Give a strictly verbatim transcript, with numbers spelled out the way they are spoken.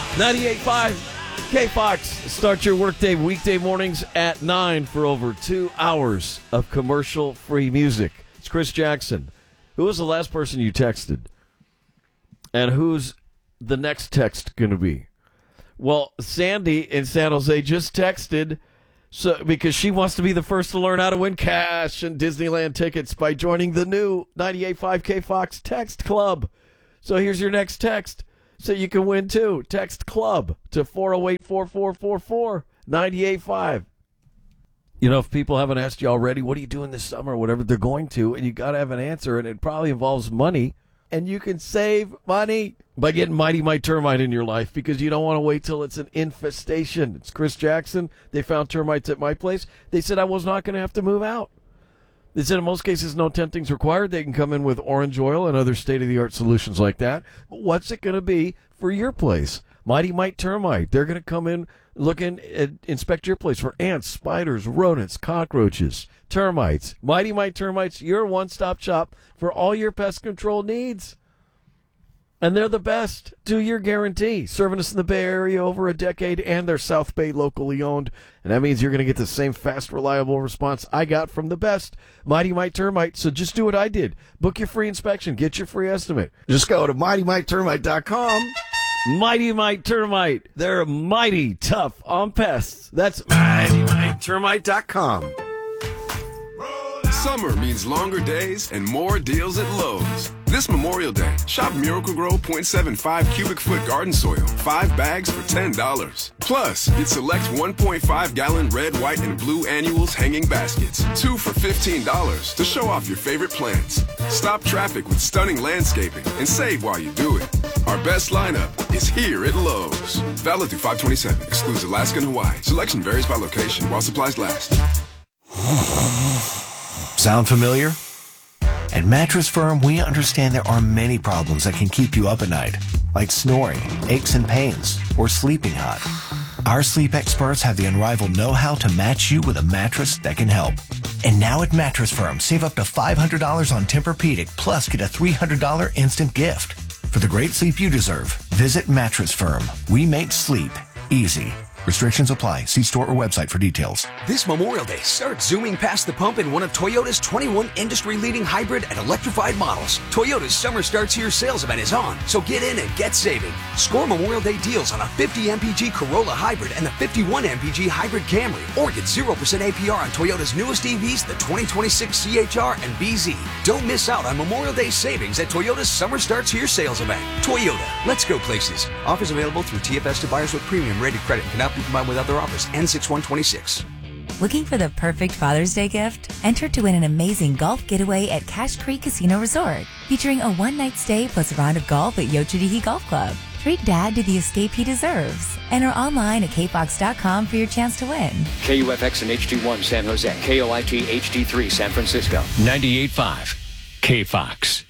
ninety-eight point five K Fox. Start your workday weekday mornings at nine for over two hours of commercial-free music. It's Chris Jackson. Who was the last person you texted? And who's the next text going to be? Well, Sandy in San Jose just texted so because she wants to be the first to learn how to win cash and Disneyland tickets by joining the new ninety-eight point five K Fox Text Club. So here's your next text so you can win too. Text Club to four oh eight, four four four four, nine eight five. You know, if people haven't asked you already, what are you doing this summer, whatever they're going to, and you got to have an answer, and it probably involves money, and you can save money by getting Mighty Mite Termite in your life because you don't want to wait till it's an infestation. It's Chris Jackson. They found termites at my place. They said I was not going to have to move out. They said in most cases no tenting's required. They can come in with orange oil and other state-of-the-art solutions like that. But what's it going to be for your place? Mighty Mite Termite. They're going to come in looking at, inspect your place for ants, spiders, rodents, cockroaches, termites. Mighty Mite Termites, your one-stop shop for all your pest control needs. And they're the best. Two-year guarantee. Serving us in the Bay Area over a decade, and they're South Bay locally owned. And that means you're going to get the same fast, reliable response I got from the best, Mighty Mite Termite. So just do what I did. Book your free inspection. Get your free estimate. Just go to mighty mite termite dot com. Mighty Mite Termite. They're mighty tough on pests. That's mighty mite termite dot com. Summer means longer days and more deals at Lowe's. This Memorial Day, shop Miracle-Gro point seven five cubic foot garden soil, five bags for ten dollars. Plus, get select one point five gallon red, white, and blue annuals hanging baskets, two for fifteen dollars to show off your favorite plants. Stop traffic with stunning landscaping and save while you do it. Our best lineup is here at Lowe's. Valid through five twenty-seven, excludes Alaska and Hawaii. Selection varies by location while supplies last. Sound familiar? At Mattress Firm, we understand there are many problems that can keep you up at night, like snoring, aches and pains, or sleeping hot. Our sleep experts have the unrivaled know-how to match you with a mattress that can help. And now at Mattress Firm, save up to five hundred dollars on Tempur-Pedic, plus get a three hundred dollars instant gift. For the great sleep you deserve, visit Mattress Firm. We make sleep easy. Restrictions apply. See store or website for details. This Memorial Day, start zooming past the pump in one of Toyota's twenty-one industry-leading hybrid and electrified models. Toyota's Summer Starts Here sales event is on, so get in and get saving. Score Memorial Day deals on a fifty M P G Corolla Hybrid and the fifty-one M P G Hybrid Camry, or get zero percent A P R on Toyota's newest E Vs, the twenty twenty-six C H R and B Z. Don't miss out on Memorial Day savings at Toyota's Summer Starts Here sales event. Toyota, let's go places. Offers available through T F S to buyers with premium rated credit and cannot be combined with other offers. N six one twenty-six. Looking for the perfect Father's Day gift? Enter to win an amazing golf getaway at Cache Creek Casino Resort, featuring a one-night stay plus a round of golf at Yochadihi Golf Club. Treat Dad to the escape he deserves. Enter online at K Fox dot com for your chance to win. K U F X and H D one San Jose, K O I T H D three San Francisco. ninety-eight point five K Fox.